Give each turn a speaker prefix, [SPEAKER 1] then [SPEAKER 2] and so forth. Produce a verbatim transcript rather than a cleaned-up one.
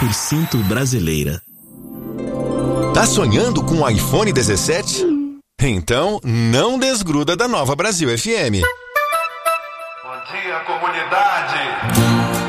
[SPEAKER 1] por cento brasileira.
[SPEAKER 2] Tá sonhando com o iPhone dezessete? Então, não desgruda da Nova Brasil F M.
[SPEAKER 3] Bom dia, comunidade!